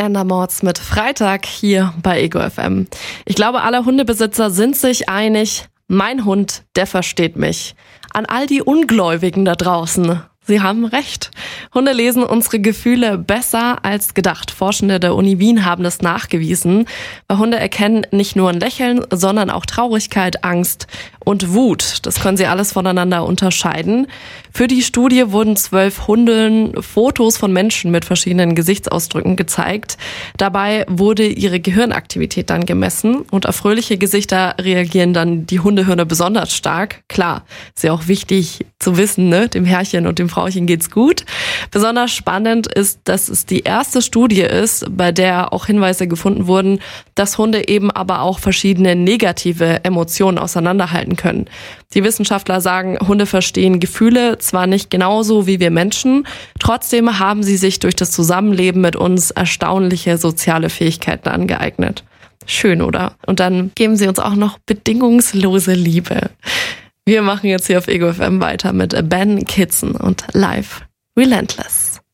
Amanda Mords mit Freitag hier bei Ego FM. Ich glaube, alle Hundebesitzer sind sich einig, mein Hund, der versteht mich. An all die Ungläubigen da draußen, sie haben recht. Hunde lesen unsere Gefühle besser als gedacht. Forschende der Uni Wien haben das nachgewiesen. Weil Hunde erkennen nicht nur ein Lächeln, sondern auch Traurigkeit, Angst und Wut. Das können sie alles voneinander unterscheiden. Für die Studie wurden 12 Hunden Fotos von Menschen mit verschiedenen Gesichtsausdrücken gezeigt. Dabei wurde ihre Gehirnaktivität dann gemessen und auf fröhliche Gesichter reagieren dann die Hundehirne besonders stark. Klar, ist ja auch wichtig zu wissen, ne? Dem Herrchen und dem Frauchen geht's gut. Besonders spannend ist, dass es die erste Studie ist, bei der auch Hinweise gefunden wurden, dass Hunde eben aber auch verschiedene negative Emotionen auseinanderhalten können. Die Wissenschaftler sagen, Hunde verstehen Gefühle zwar nicht genauso wie wir Menschen, trotzdem haben sie sich durch das Zusammenleben mit uns erstaunliche soziale Fähigkeiten angeeignet. Schön, oder? Und dann geben sie uns auch noch bedingungslose Liebe. Wir machen jetzt hier auf Ego FM weiter mit Ben Kitson und Life Relentless.